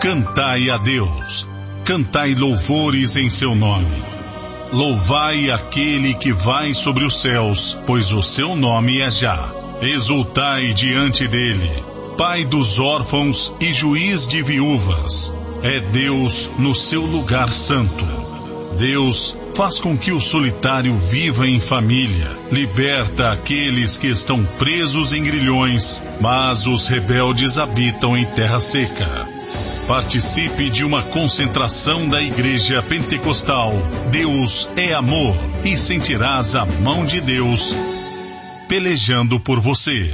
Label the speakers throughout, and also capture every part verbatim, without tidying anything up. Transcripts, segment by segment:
Speaker 1: Cantai a Deus, cantai louvores em seu nome. Louvai aquele que vai sobre os céus, pois o seu nome é Já. Exultai diante dele, Pai dos órfãos e juiz de viúvas. É Deus no seu lugar santo. Deus faz com que o solitário viva em família, liberta aqueles que estão presos em grilhões, mas os rebeldes habitam em terra seca. Participe de uma concentração da Igreja Pentecostal Deus é Amor e sentirás a mão de Deus pelejando por você.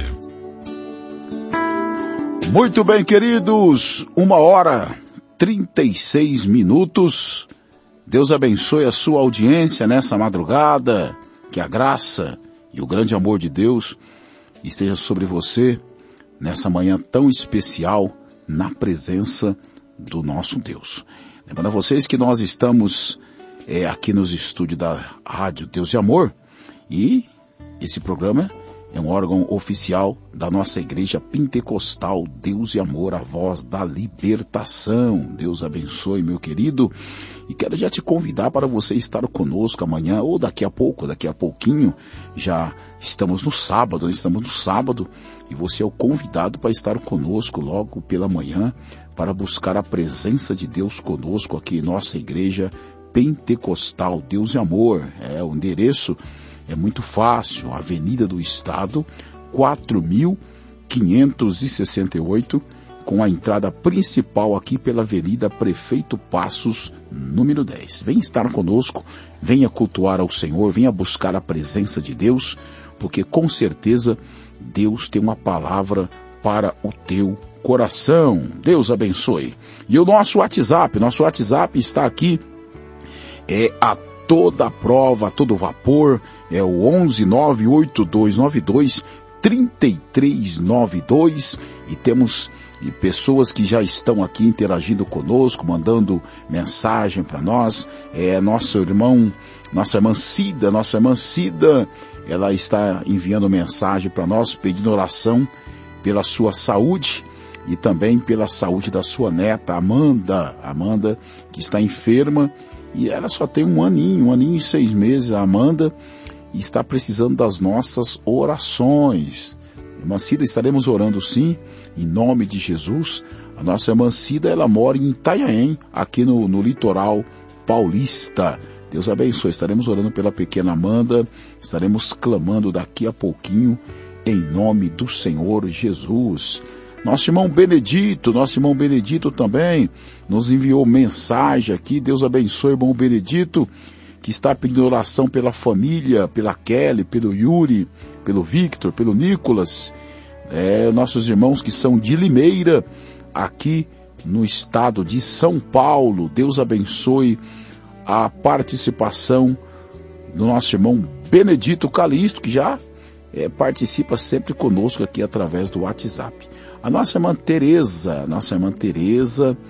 Speaker 2: Muito bem, queridos, uma hora trinta e seis minutos. Deus abençoe a sua audiência nessa madrugada, que a graça e o grande amor de Deus esteja sobre você nessa manhã tão especial na presença do nosso Deus. Lembrando a vocês que nós estamos é, aqui nos estúdios da Rádio Deus de Amor e esse programa é um órgão oficial da nossa Igreja Pentecostal Deus e Amor, a voz da libertação. Deus abençoe, meu querido. E quero já te convidar para você estar conosco amanhã ou daqui a pouco, daqui a pouquinho. Já estamos no sábado, estamos no sábado e você é o convidado para estar conosco logo pela manhã para buscar a presença de Deus conosco aqui em nossa Igreja Pentecostal Deus e Amor. É o endereço. É muito fácil, Avenida do Estado, quatro mil quinhentos e sessenta e oito, com a entrada principal aqui pela Avenida Prefeito Passos, número dez. Venha estar conosco, venha cultuar ao Senhor, venha buscar a presença de Deus, porque com certeza Deus tem uma palavra para o teu coração. Deus abençoe. E o nosso WhatsApp, nosso WhatsApp está aqui, é a toda prova, a todo vapor, é o onze nove oito dois nove dois três três nove dois e temos e pessoas que já estão aqui interagindo conosco, mandando mensagem para nós. É nosso irmão, nossa irmã Cida, nossa irmã Cida, ela está enviando mensagem para nós, pedindo oração pela sua saúde e também pela saúde da sua neta, Amanda, Amanda, que está enferma. E ela só tem um aninho, um aninho e seis meses, a Amanda, e está precisando das nossas orações. Irmã Cida, estaremos orando sim, em nome de Jesus. A nossa irmã Cida, ela mora em Itanhaém, aqui no, no litoral paulista. Deus abençoe, estaremos orando pela pequena Amanda, estaremos clamando daqui a pouquinho, em nome do Senhor Jesus. Nosso irmão Benedito, nosso irmão Benedito também nos enviou mensagem aqui. Deus abençoe, irmão Benedito, que está pedindo oração pela família, pela Kelly, pelo Yuri, pelo Victor, pelo Nicolas, é, nossos irmãos que são de Limeira, aqui no estado de São Paulo. Deus abençoe a participação do nosso irmão Benedito Calixto, que já é, participa sempre conosco aqui através do WhatsApp. A nossa irmã Tereza, nossa irmã Tereza,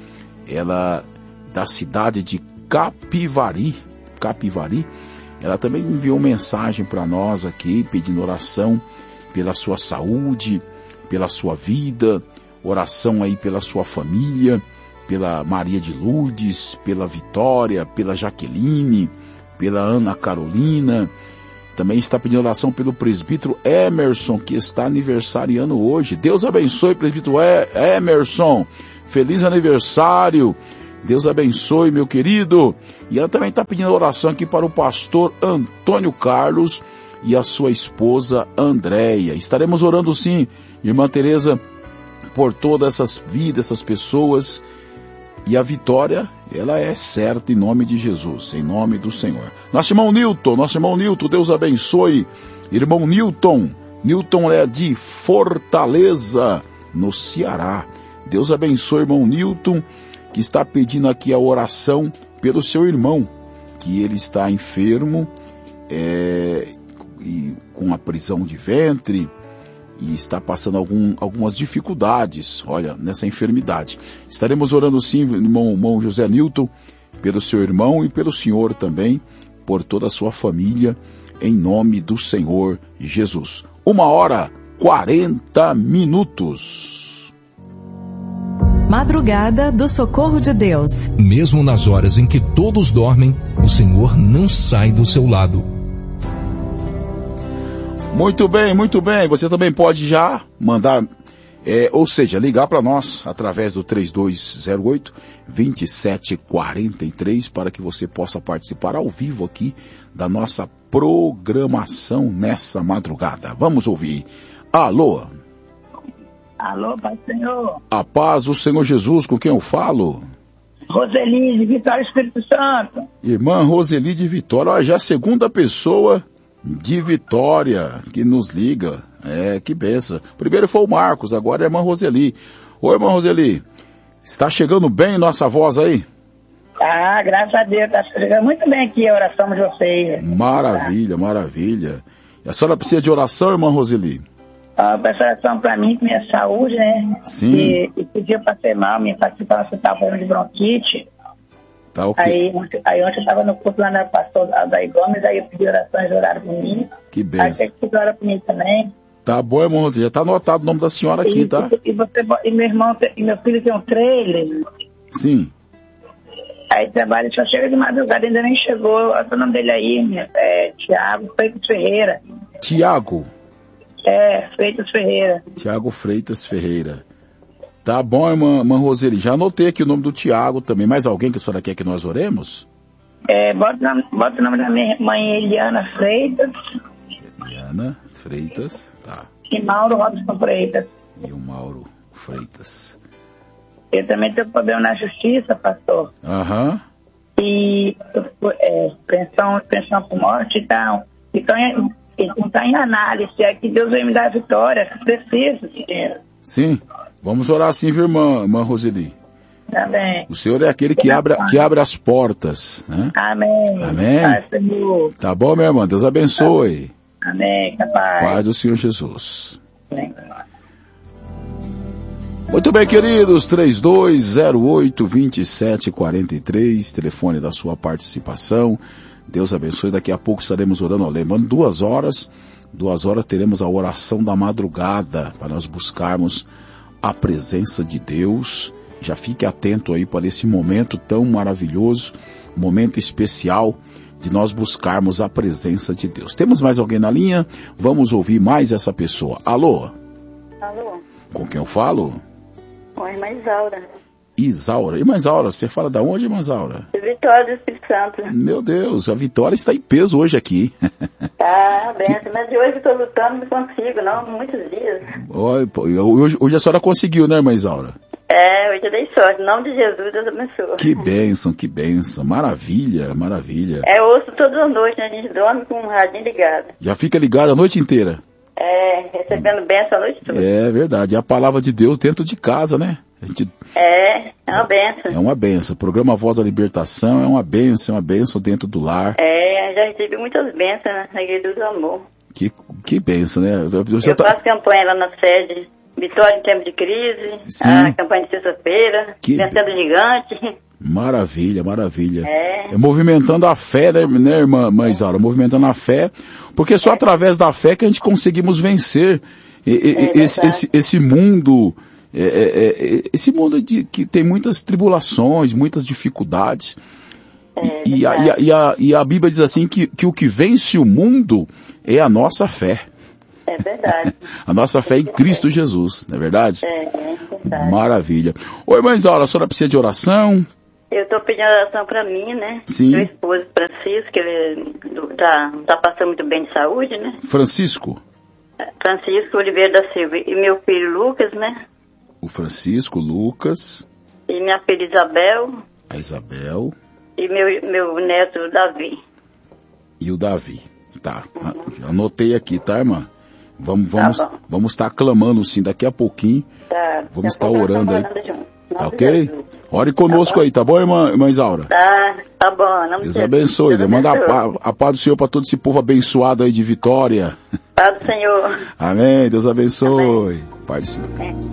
Speaker 2: ela da cidade de Capivari, Capivari, ela também enviou mensagem para nós aqui, pedindo oração pela sua saúde, pela sua vida, oração aí pela sua família, pela Maria de Lourdes, pela Vitória, pela Jaqueline, pela Ana Carolina. Também está pedindo oração pelo presbítero Emerson, que está aniversariando hoje. Deus abençoe, presbítero Emerson. Feliz aniversário. Deus abençoe, meu querido. E ela também está pedindo oração aqui para o pastor Antônio Carlos e a sua esposa Andréia. Estaremos orando sim, irmã Tereza, por todas essas vidas, essas pessoas. E a vitória, ela é certa em nome de Jesus, em nome do Senhor. Nosso irmão Newton, nosso irmão Newton, Deus abençoe. Irmão Newton, Newton é de Fortaleza, no Ceará. Deus abençoe, irmão Newton, que está pedindo aqui a oração pelo seu irmão, que ele está enfermo, é, e com a prisão de ventre, e está passando algum, algumas dificuldades, olha, nessa enfermidade. Estaremos orando sim, irmão, irmão José Newton, pelo seu irmão e pelo senhor também, por toda a sua família, em nome do Senhor Jesus. Uma hora, quarenta minutos.
Speaker 3: Madrugada do Socorro de Deus.
Speaker 4: Mesmo nas horas em que todos dormem, o Senhor não sai do seu lado.
Speaker 2: Muito bem, muito bem. Você também pode já mandar, é, ou seja, ligar para nós através do três dois zero oito, dois sete quatro três para que você possa participar ao vivo aqui da nossa programação nessa madrugada. Vamos ouvir. Alô?
Speaker 5: Alô, Pai do Senhor.
Speaker 2: A paz do Senhor Jesus, com quem eu falo?
Speaker 5: Roseli, de Vitória, Espírito Santo.
Speaker 2: Irmã Roseli de Vitória, olha, já a segunda pessoa de Vitória que nos liga. É, que benção. Primeiro foi o Marcos, agora é a irmã Roseli. Oi, irmã Roseli, está chegando bem nossa voz aí?
Speaker 5: Ah, graças a Deus, está chegando muito bem aqui a oração de vocês.
Speaker 2: Maravilha, maravilha. E a senhora precisa de oração, irmã Roseli?
Speaker 5: Ah, peço oração para mim, com minha saúde, né?
Speaker 2: Sim.
Speaker 5: E, e pedir eu passei mal, minha participação no hospital falando de bronquite.
Speaker 2: Tá ok.
Speaker 5: Aí, ontem, aí ontem eu estava no culto lá na pastor Aldair Gomes, aí eu pedi orações, oraram por mim.
Speaker 2: Que
Speaker 5: Aí
Speaker 2: benção.
Speaker 5: você que ora por mim também.
Speaker 2: Tá bom, irmã Roseli, já tá anotado o nome da senhora aqui,
Speaker 5: e,
Speaker 2: tá?
Speaker 5: E, você, e meu irmão, e meu filho tem um trailer.
Speaker 2: Sim.
Speaker 5: Aí trabalha, só chega de madrugada, ainda nem chegou. Olha o nome dele aí, é Tiago Freitas Ferreira.
Speaker 2: Tiago.
Speaker 5: É, Freitas Ferreira.
Speaker 2: Tiago Freitas Ferreira. Tá bom, irmã, irmã Roseli. Já anotei aqui o nome do Tiago também. Mais alguém que a senhora quer que nós oremos?
Speaker 5: É, bota, bota o nome da minha mãe, Eliana Freitas.
Speaker 2: Eliana Freitas, tá.
Speaker 5: E Mauro Robson Freitas.
Speaker 2: E o Mauro Freitas.
Speaker 5: Eu também tenho problema na justiça, pastor.
Speaker 2: Aham.
Speaker 5: E é, pensão, pensão por morte e tal. Então, não está em análise. É que Deus vai me dar a vitória. Preciso de dinheiro.
Speaker 2: Sim. Vamos orar assim, viu, irmã, irmã Roseli?
Speaker 5: Amém.
Speaker 2: O Senhor é aquele que abre, que abre as portas, né?
Speaker 5: Amém.
Speaker 2: Amém.
Speaker 5: Pai, Senhor.
Speaker 2: Tá bom, minha irmã? Deus abençoe.
Speaker 5: Amém, capaz.
Speaker 2: Paz do Senhor Jesus.
Speaker 5: Amém.
Speaker 2: Muito bem, queridos, três dois zero oito, dois sete quatro três, telefone da sua participação. Deus abençoe, daqui a pouco estaremos orando, ó, lembrando, duas horas, duas horas teremos a oração da madrugada, para nós buscarmos a presença de Deus. Já fique atento aí para esse momento tão maravilhoso, momento especial, de nós buscarmos a presença de Deus. Temos mais alguém na linha? Vamos ouvir mais essa pessoa. Alô?
Speaker 6: Alô?
Speaker 2: Com quem eu falo?
Speaker 6: Oi, irmã Isaura.
Speaker 2: Isaura. Irmã Isaura, você fala da onde, irmã Isaura?
Speaker 6: De Vitória do Espírito Santo.
Speaker 2: Meu Deus, a Vitória está em peso hoje aqui.
Speaker 6: Tá, benção. Mas de hoje eu estou lutando, não consigo, não, muitos dias.
Speaker 2: Hoje, hoje a senhora conseguiu, né, irmã Isaura?
Speaker 6: É, hoje eu dei sorte. Em nome de Jesus, Deus abençoe.
Speaker 2: Que bênção, que bênção. Maravilha, maravilha.
Speaker 6: É, eu ouço todas as noites, né? A gente dorme com um radinho ligado.
Speaker 2: Já fica ligado a noite inteira?
Speaker 6: É, recebendo bênção a noite toda.
Speaker 2: É verdade. É a palavra de Deus dentro de casa, né? A gente...
Speaker 6: É, é uma bênção.
Speaker 2: É uma bênção. O programa Voz da Libertação é uma bênção, é uma bênção dentro do lar.
Speaker 6: É, já recebi muitas bênçãos na Igreja do Amor.
Speaker 2: Que, que bênção, né? Você
Speaker 6: eu
Speaker 2: tá...
Speaker 6: faço campanha lá na sede Vitória em Tempo de Crise,
Speaker 2: Sim.
Speaker 6: A campanha de sexta-feira,
Speaker 2: Que...
Speaker 6: Vencendo o Gigante.
Speaker 2: Maravilha, maravilha.
Speaker 6: É.
Speaker 2: É movimentando a fé, né, né irmã, irmã Isaura? Movimentando a fé, porque só é. através da fé que a gente conseguimos vencer e, e, é esse, esse, esse mundo, é, é, esse mundo de, que tem muitas tribulações, muitas dificuldades. É, e, a, e, a, e, a, e a Bíblia diz assim que, que o que vence o mundo é a nossa fé.
Speaker 6: É verdade.
Speaker 2: A nossa fé é em Cristo Jesus, não é verdade?
Speaker 6: É, é verdade.
Speaker 2: Maravilha. Oi, irmã Isaura, a senhora precisa de oração?
Speaker 6: Eu estou pedindo oração para mim, né?
Speaker 2: Sim.
Speaker 6: Meu esposo Francisco, que ele tá, tá passando muito bem de saúde, né?
Speaker 2: Francisco?
Speaker 6: Francisco Oliveira da Silva. E meu filho Lucas, né?
Speaker 2: O Francisco, Lucas.
Speaker 6: E minha filha Isabel.
Speaker 2: A Isabel.
Speaker 6: E meu, meu neto Davi.
Speaker 2: E o Davi. Tá. Uhum. Anotei aqui, tá, irmã? Vamos, vamos,
Speaker 6: tá
Speaker 2: vamos estar clamando sim daqui a pouquinho.
Speaker 6: Tá.
Speaker 2: Vamos estar orando aí. Tá ok?
Speaker 6: Jesus.
Speaker 2: Ore conosco tá aí, tá bom, irmã, irmã Isaura?
Speaker 6: Tá, tá bom. Não
Speaker 2: Deus abençoe. Deus Manda abençoe. A, a paz do Senhor para todo esse povo abençoado aí de Vitória.
Speaker 6: Paz do Senhor.
Speaker 2: Amém. Deus abençoe. Amém. Paz do Senhor.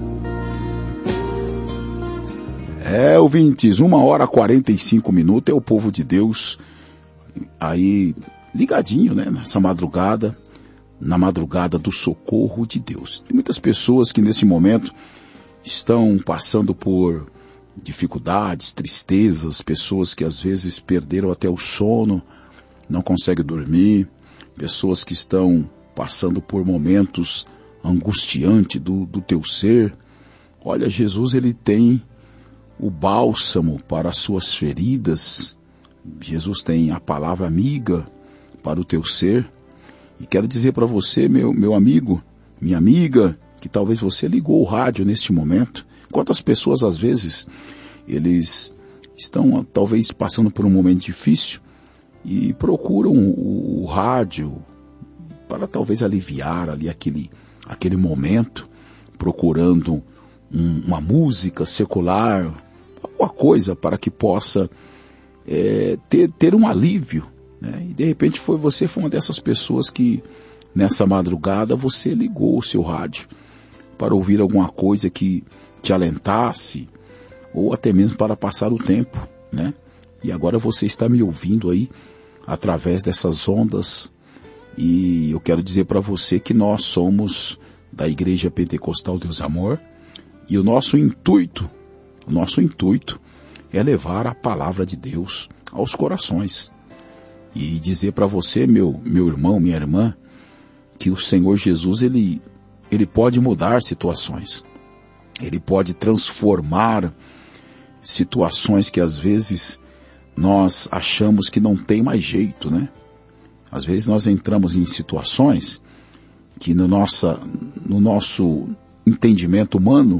Speaker 2: É, ouvintes, uma hora e quarenta e cinco minutos, é o povo de Deus aí ligadinho, né, nessa madrugada, na madrugada do socorro de Deus. Tem muitas pessoas que nesse momento estão passando por dificuldades, tristezas, pessoas que às vezes perderam até o sono, não conseguem dormir, pessoas que estão passando por momentos angustiantes do, do teu ser. Olha, Jesus, ele tem o bálsamo para as suas feridas. Jesus tem a palavra amiga para o teu ser. E quero dizer para você, meu, meu amigo, minha amiga, que talvez você ligou o rádio neste momento. Quantas pessoas, às vezes, eles estão talvez passando por um momento difícil e procuram o, o rádio para talvez aliviar ali aquele, aquele momento, procurando um, uma música secular, alguma coisa para que possa é, ter, ter um alívio, né? E de repente foi, você foi uma dessas pessoas que nessa madrugada você ligou o seu rádio para ouvir alguma coisa que te alentasse, ou até mesmo para passar o tempo, né? E agora você está me ouvindo aí através dessas ondas, e eu quero dizer para você que nós somos da Igreja Pentecostal Deus Amor, e o nosso intuito, o nosso intuito é levar a palavra de Deus aos corações, e dizer para você, meu, meu irmão, minha irmã, que o Senhor Jesus, ele, ele pode mudar situações, ele pode transformar situações que às vezes nós achamos que não tem mais jeito, né? Às vezes nós entramos em situações que no, nossa, no nosso entendimento humano,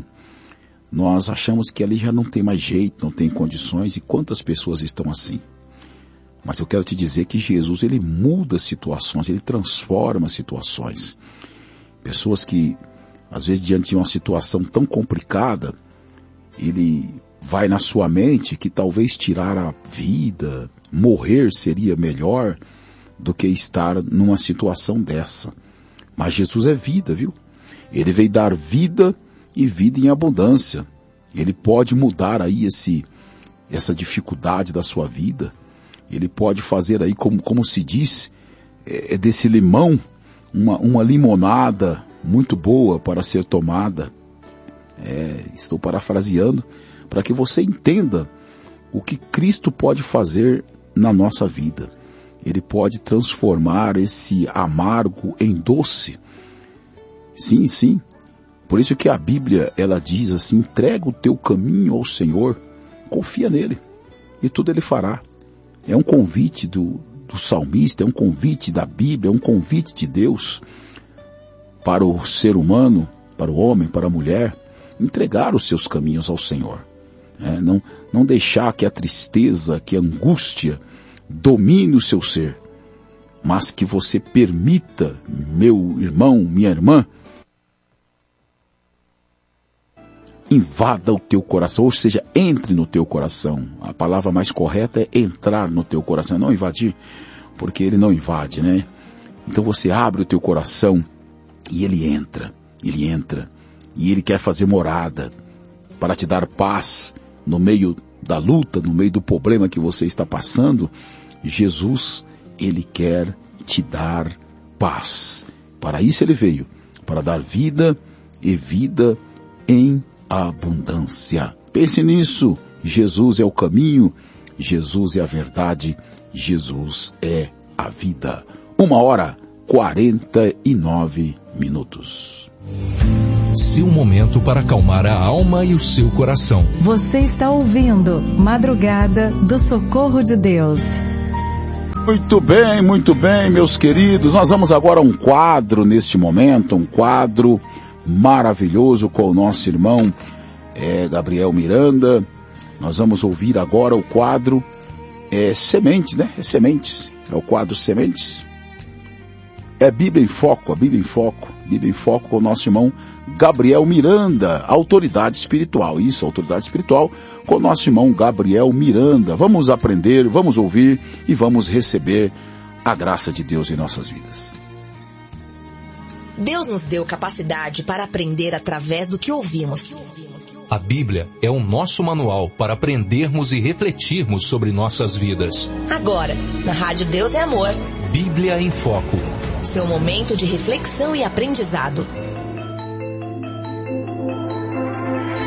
Speaker 2: nós achamos que ali já não tem mais jeito, não tem condições, e quantas pessoas estão assim? Mas eu quero te dizer que Jesus, ele muda situações, ele transforma situações. Pessoas que, às vezes, diante de uma situação tão complicada, ele vai na sua mente que talvez tirar a vida, morrer seria melhor do que estar numa situação dessa. Mas Jesus é vida, viu? Ele veio dar vida e vida em abundância. Ele pode mudar aí esse, essa dificuldade da sua vida. Ele pode fazer aí, como, como se diz, é, desse limão, uma, uma limonada muito boa para ser tomada. É, estou parafraseando para que você entenda o que Cristo pode fazer na nossa vida. Ele pode transformar esse amargo em doce. Sim, sim. Por isso que a Bíblia, ela diz assim: entrega o teu caminho ao Senhor, confia nele, e tudo ele fará. É um convite do, do salmista, é um convite da Bíblia, é um convite de Deus para o ser humano, para o homem, para a mulher, entregar os seus caminhos ao Senhor. É, não, não deixar que a tristeza, que a angústia domine o seu ser, mas que você permita, meu irmão, minha irmã, invada o teu coração, ou seja, entre no teu coração. A palavra mais correta é entrar no teu coração, não invadir, porque ele não invade, né? Então você abre o teu coração e ele entra, ele entra, e ele quer fazer morada para te dar paz no meio da luta, no meio do problema que você está passando. Jesus, ele quer te dar paz. Para isso ele veio, para dar vida e vida em abundância. Pense nisso. Jesus é o caminho, Jesus é a verdade, Jesus é a vida. Uma hora, quarenta e nove minutos.
Speaker 4: Seu momento para acalmar a alma e o seu coração.
Speaker 3: Você está ouvindo Madrugada do Socorro de Deus.
Speaker 2: Muito bem, muito bem, meus queridos. Nós vamos agora a um quadro neste momento, um quadro maravilhoso com o nosso irmão é, Gabriel Miranda. Nós vamos ouvir agora o quadro é, Sementes, né? É Sementes, é o quadro Sementes. É Bíblia em Foco, a Bíblia em Foco, Bíblia em Foco com o nosso irmão Gabriel Miranda, autoridade espiritual. Isso, autoridade espiritual com o nosso irmão Gabriel Miranda. Vamos aprender, vamos ouvir e vamos receber a graça de Deus em nossas vidas.
Speaker 7: Deus nos deu capacidade para aprender através do que ouvimos.
Speaker 4: A Bíblia é o nosso manual para aprendermos e refletirmos sobre nossas vidas.
Speaker 7: Agora, na Rádio Deus é Amor.
Speaker 4: Bíblia em Foco.
Speaker 7: Seu momento de reflexão e aprendizado.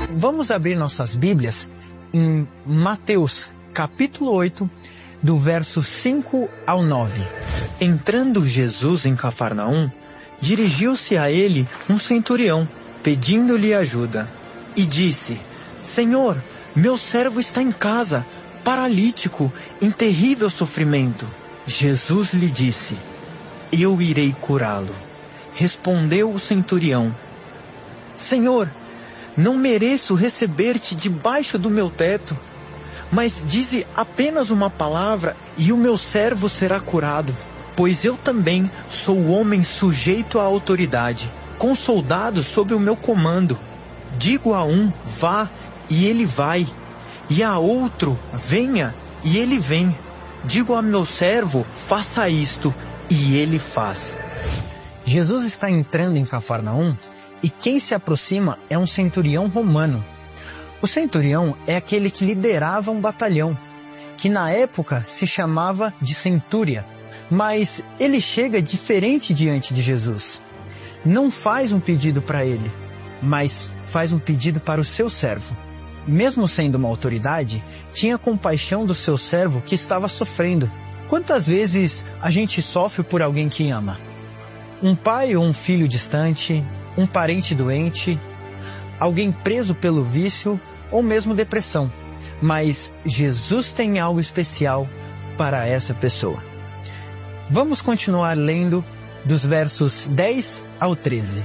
Speaker 8: Vamos abrir nossas Bíblias em Mateus, capítulo oito, do verso cinco ao nove. Entrando Jesus em Cafarnaum, dirigiu-se a ele um centurião, pedindo-lhe ajuda, e disse: Senhor, meu servo está em casa, paralítico, em terrível sofrimento. Jesus lhe disse: Eu irei curá-lo. Respondeu o centurião: Senhor, não mereço receber-te debaixo do meu teto, mas dize apenas uma palavra e o meu servo será curado. Pois eu também sou homem sujeito à autoridade, com soldados sob o meu comando. Digo a um, vá, e ele vai, e a outro, venha, e ele vem. Digo a meu servo, faça isto, e ele faz. Jesus está entrando em Cafarnaum, e quem se aproxima é um centurião romano. O centurião é aquele que liderava um batalhão, que na época se chamava de centúria. Mas ele chega diferente diante de Jesus. Não faz um pedido para ele, mas faz um pedido para o seu servo. Mesmo sendo uma autoridade, tinha compaixão do seu servo que estava sofrendo. Quantas vezes a gente sofre por alguém que ama? Um pai ou um filho distante, um parente doente, alguém preso pelo vício ou mesmo depressão. Mas Jesus tem algo especial para essa pessoa. Vamos continuar lendo dos versos dez ao treze.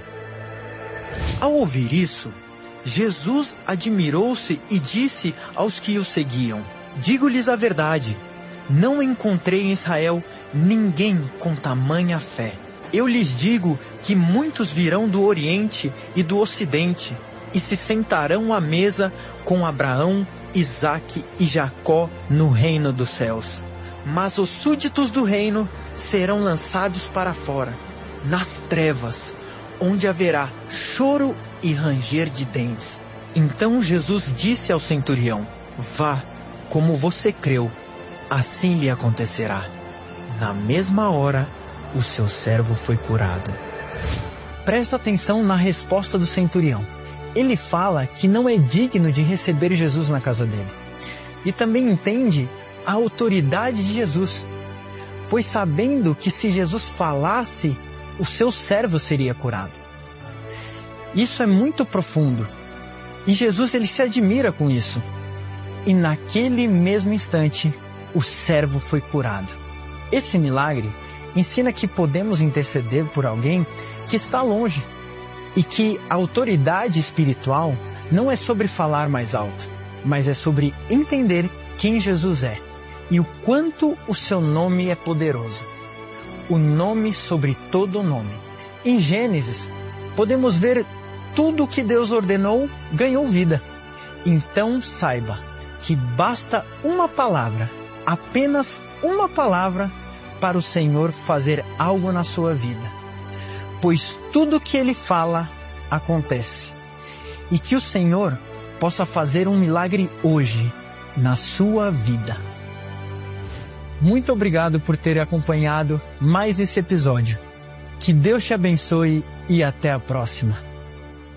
Speaker 8: Ao ouvir isso, Jesus admirou-se e disse aos que o seguiam: Digo-lhes a verdade, não encontrei em Israel ninguém com tamanha fé. Eu lhes digo que muitos virão do Oriente e do Ocidente e se sentarão à mesa com Abraão, Isaque e Jacó no reino dos céus. Mas os súditos do reino serão lançados para fora, nas trevas, onde haverá choro e ranger de dentes. Então Jesus disse ao centurião: Vá, como você creu, assim lhe acontecerá. Na mesma hora, o seu servo foi curado. Presta atenção na resposta do centurião. Ele fala que não é digno de receber Jesus na casa dele. E também entende a autoridade de Jesus, pois sabendo que se Jesus falasse, o seu servo seria curado. Isso é muito profundo, e Jesus ele se admira com isso. E naquele mesmo instante, o servo foi curado. Esse milagre ensina que podemos interceder por alguém que está longe, e que a autoridade espiritual não é sobre falar mais alto, mas é sobre entender quem Jesus é. E o quanto o seu nome é poderoso. O nome sobre todo nome. Em Gênesis, podemos ver tudo o que Deus ordenou ganhou vida. Então saiba que basta uma palavra, apenas uma palavra, para o Senhor fazer algo na sua vida. Pois tudo que Ele fala, acontece. E que o Senhor possa fazer um milagre hoje, na sua vida. Muito obrigado por ter acompanhado mais esse episódio. Que Deus te abençoe e até a próxima.